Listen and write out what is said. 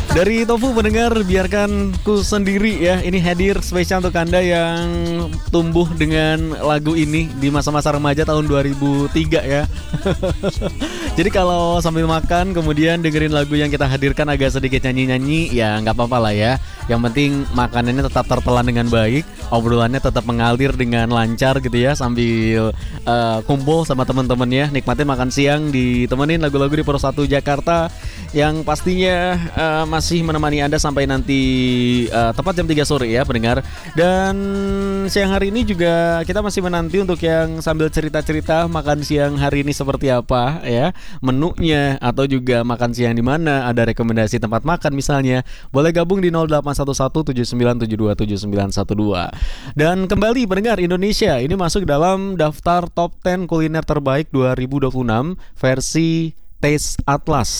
Dari Tofu pendengar, biarkan ku sendiri ya. Ini hadir spesial untuk Anda yang tumbuh dengan lagu ini di masa-masa remaja tahun 2003 ya. Jadi kalau sambil makan kemudian dengerin lagu yang kita hadirkan agak sedikit nyanyi-nyanyi, ya nggak apa-apa lah ya. Yang penting makanannya tetap tertelan dengan baik, obrolannya tetap mengalir dengan lancar gitu ya, sambil kumpul sama teman-temannya, nikmatin makan siang, ditemenin lagu-lagu di Pro 1 Jakarta yang pastinya masih menemani Anda sampai nanti tepat jam 3 sore ya pendengar. Dan siang hari ini juga kita masih menanti untuk yang sambil cerita-cerita makan siang hari ini seperti apa ya, menunya, atau juga makan siang di mana, ada rekomendasi tempat makan misalnya, boleh gabung di 081179727912. Dan kembali pendengar, Indonesia ini masuk dalam daftar top 10 kuliner terbaik 2026 versi Taste Atlas.